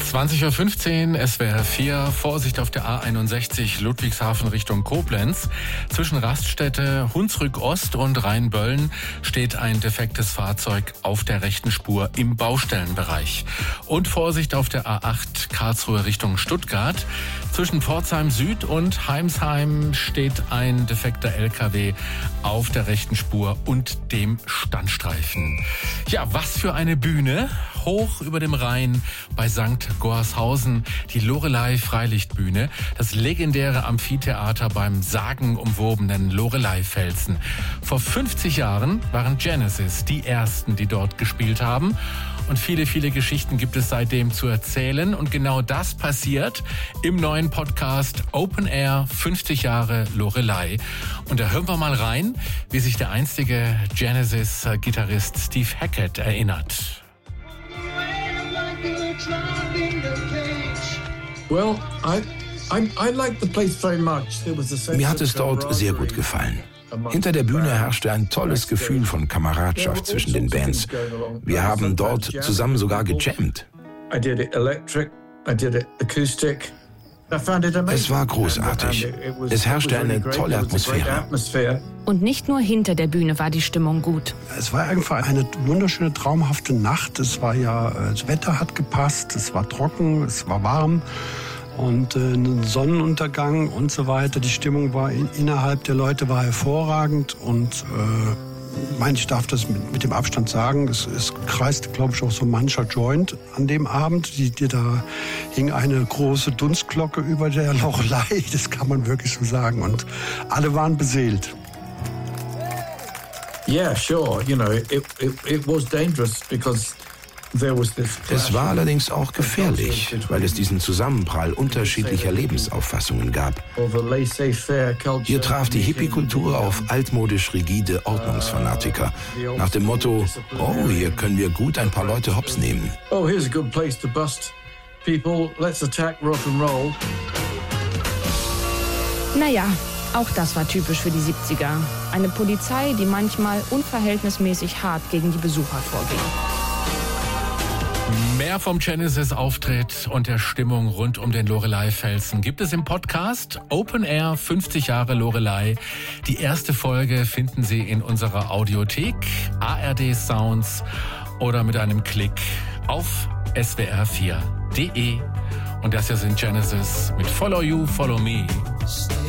20:15 Uhr, SWR 4, Vorsicht auf der A61 Ludwigshafen Richtung Koblenz. Zwischen Raststätte Hunsrück Ost und Rheinböllen steht ein defektes Fahrzeug auf der rechten Spur im Baustellenbereich. Und Vorsicht auf der A8 Karlsruhe Richtung Stuttgart. Zwischen Pforzheim Süd und Heimsheim steht ein defekter LKW auf der rechten Spur und dem Standstreifen. Ja, was für eine Bühne. Hoch über dem Rhein bei St. Gorshausen, die Loreley-Freilichtbühne, das legendäre Amphitheater beim sagenumwobenen Loreley-Felsen. Vor 50 Jahren waren Genesis die ersten, die dort gespielt haben. Und viele, viele Geschichten gibt es seitdem zu erzählen. Und genau das passiert im neuen Podcast Open Air 50 Jahre Loreley. Und da hören wir mal rein, wie sich der einstige Genesis-Gitarrist Steve Hackett erinnert. Mir hat es dort sehr gut gefallen. Hinter der Bühne herrschte ein tolles Gefühl von Kameradschaft zwischen den Bands. Wir haben dort zusammen sogar gejammt. Es war großartig. Es herrschte eine tolle Atmosphäre. Und nicht nur hinter der Bühne war die Stimmung gut. Es war einfach eine wunderschöne, traumhafte Nacht. Das Wetter hat gepasst, es war trocken, es war warm. Und ein Sonnenuntergang und so weiter. Die Stimmung war innerhalb der Leute war hervorragend. Und ich darf das mit dem Abstand sagen, es kreiste, glaube ich, auch so mancher Joint an dem Abend. Da hing eine große Dunstglocke über der Loreley, das kann man wirklich so sagen. Und alle waren beseelt. Yeah, sure. It was dangerous because es war allerdings auch gefährlich, weil es diesen Zusammenprall unterschiedlicher Lebensauffassungen gab. Hier traf die Hippie-Kultur auf altmodisch rigide Ordnungsfanatiker. Nach dem Motto, hier können wir gut ein paar Leute hops nehmen. Oh, here's a good place to bust people. Let's attack rock and roll. Naja, auch das war typisch für die 70er. Eine Polizei, die manchmal unverhältnismäßig hart gegen die Besucher vorging. Mehr vom Genesis-Auftritt und der Stimmung rund um den Loreley-Felsen gibt es im Podcast Open Air 50 Jahre Loreley. Die erste Folge finden Sie in unserer Audiothek, ARD Sounds oder mit einem Klick auf swr4.de. Und das hier sind Genesis mit Follow You, Follow Me.